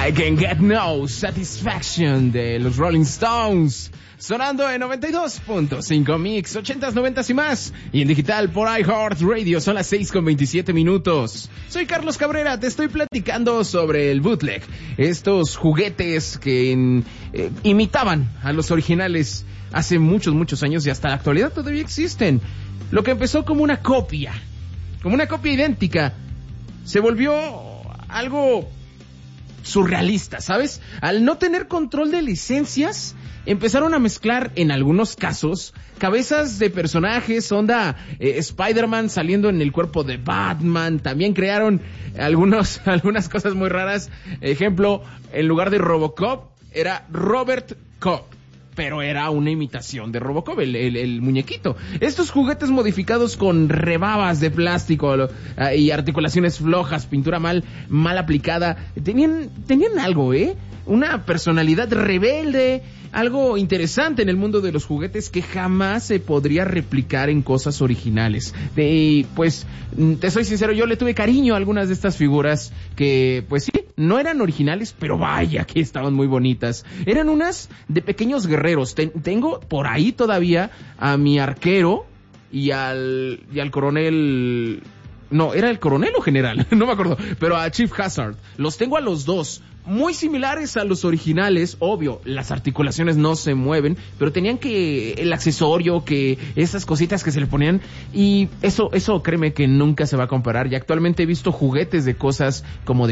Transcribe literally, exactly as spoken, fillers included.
I Can Get No Satisfaction de los Rolling Stones, sonando en noventa y dos punto cinco Mix, ochentas, noventas y más, y en digital por iHeartRadio. Son las seis con veintisiete minutos. Soy Carlos Cabrera, te estoy platicando sobre el bootleg, estos juguetes que eh, imitaban a los originales hace muchos, muchos años y hasta la actualidad todavía existen. Lo que empezó como una copia, como una copia idéntica, se volvió algo surrealista, ¿sabes? Al no tener control de licencias, empezaron a mezclar, en algunos casos, cabezas de personajes, onda eh, Spider-Man saliendo en el cuerpo de Batman. También crearon algunos, algunas cosas muy raras. Ejemplo, en lugar de Robocop, era Robert Cop, pero era una imitación de Robocop, el, el, el muñequito. Estos juguetes modificados con rebabas de plástico uh, y articulaciones flojas, pintura mal, mal aplicada, tenían, tenían algo, ¿eh? Una personalidad rebelde, algo interesante en el mundo de los juguetes que jamás se podría replicar en cosas originales. De, pues, te soy sincero, yo le tuve cariño a algunas de estas figuras que, pues sí, no eran originales, pero vaya que estaban muy bonitas. Eran unas de pequeños guerreros. Ten, tengo por ahí todavía a mi arquero y al, y al coronel... No, ¿era el coronel o general? No me acuerdo, pero a Chief Hazard. Los tengo a los dos, muy similares a los originales. Obvio, las articulaciones no se mueven, pero tenían que el accesorio, que esas cositas que se le ponían, y eso, eso créeme que nunca se va a comparar. Y actualmente he visto juguetes de cosas como de